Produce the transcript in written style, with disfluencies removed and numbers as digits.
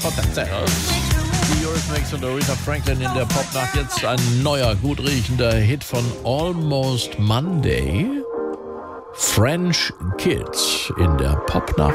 Fontaneros. Die Eurythmics und Aretha Franklin in der Popnacht. Jetzt ein neuer, gut riechender Hit von Almost Monday. French Kids in der Popnacht.